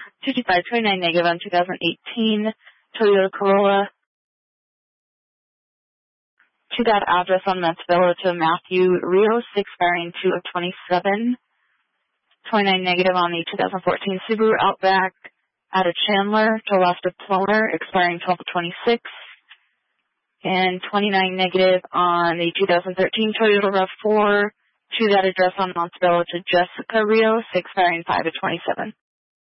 22529 negative on 2018 Toyota Corolla. To that address on Montebello to Matthew Rios, expiring 2 of 27. 29 negative on the 2014 Subaru Outback out of Chandler to Lester Ploner, expiring 12 of 26. And 29 negative on the 2013 Toyota RAV4 to that address on Montebello to Jessica Rios, expiring 5 of 27.